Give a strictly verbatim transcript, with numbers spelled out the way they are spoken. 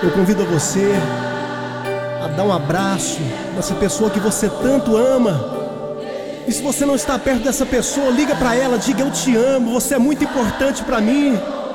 Eu convido a você a dar um abraço nessa pessoa que você tanto ama. E se você não está perto dessa pessoa, liga pra ela, diga: eu te amo, você é muito importante pra mim.